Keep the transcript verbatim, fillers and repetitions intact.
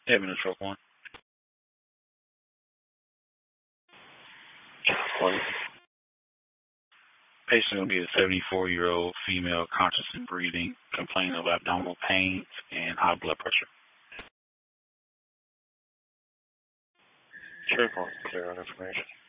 Having a stroke one. One. Patient will be a seventy-four-year-old female, conscious and breathing, complaining of abdominal pains and high blood pressure. Sure, clear on information.